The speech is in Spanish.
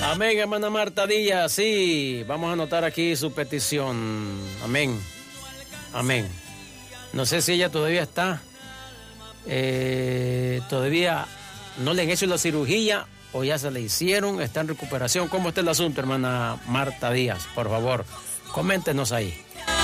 Amén, hermana Marta Díaz. Sí, vamos a anotar aquí su petición. Amén. Amén. No sé si ella todavía está. Todavía no le han hecho la cirugía o ya se le hicieron, está en recuperación. ¿Cómo está el asunto, hermana Marta Díaz? Por favor, coméntenos ahí.